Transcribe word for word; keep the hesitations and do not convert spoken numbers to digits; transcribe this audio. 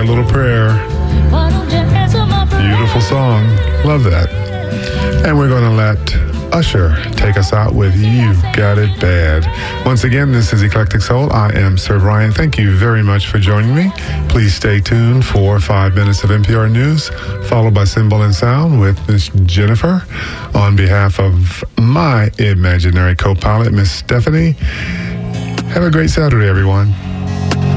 a little prayer. Beautiful song. Love that. And we're going to let Usher take us out with You Got It Bad. Once again, this is Eclectic Soul. I am Sir Brian. Thank you very much for joining me. Please stay tuned for five minutes of N P R News, followed by Symbol and Sound with Miss Jennifer. On behalf of my imaginary co-pilot, Miss Stephanie, have a great Saturday, everyone.